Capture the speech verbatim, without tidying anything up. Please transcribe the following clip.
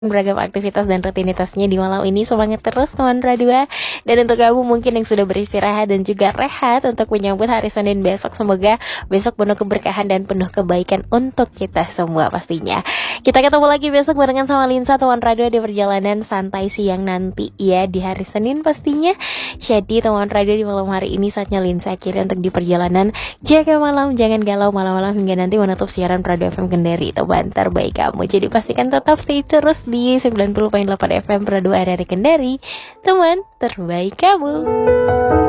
beragam aktivitas dan rutinitasnya di malam ini. Semangat terus teman Radua. Dan untuk kamu mungkin yang sudah beristirahat dan juga rehat untuk menyambut hari Senin besok, semoga besok penuh keberkahan dan penuh kebaikan untuk kita semua pastinya. Kita ketemu lagi besok barengan sama Linsa teman Radua di perjalanan santai siang nanti ya, di hari Senin pastinya. Jadi teman Radua di malam hari ini saatnya Linsa akhiri untuk di perjalanan jaga malam, jangan galau malam-malam hingga nanti menutup siaran Radua F M Kendari, teman terbaik kamu. Jadi pastikan tetap stay terus di sembilan puluh koma delapan F M Radua R R Kendari, teman terbaik kamu.